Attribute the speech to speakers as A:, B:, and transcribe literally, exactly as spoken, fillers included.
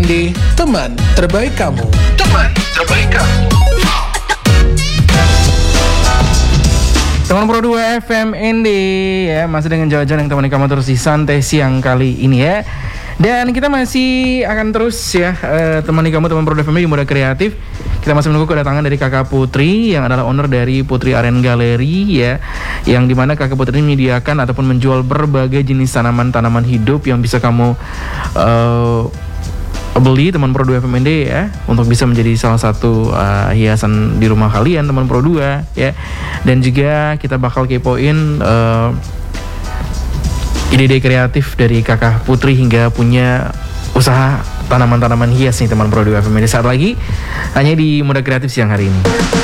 A: D, teman terbaik kamu. Teman terbaik kamu.
B: Teman Pro dua F M N D ya, masih dengan jawaban yang temani kamu terus di Santai Siang kali ini ya. Dan kita masih akan terus ya uh, temani kamu teman Pro dua F M D di Muda Kreatif. Kita masih menunggu kedatangan dari Kakak Putri yang adalah owner dari Putri Aren Gallery ya, yang dimana Kakak Putri menyediakan ataupun menjual berbagai jenis tanaman-tanaman hidup yang bisa kamu uh, beli teman Pro dua F M N D ya, untuk bisa menjadi salah satu uh, hiasan di rumah kalian teman Pro dua ya. Dan juga kita bakal kepoin uh, ide-ide kreatif dari Kakak Putri hingga punya usaha tanaman-tanaman hias nih teman Pro dua F M N D saat lagi hanya di Muda Kreatif siang hari ini.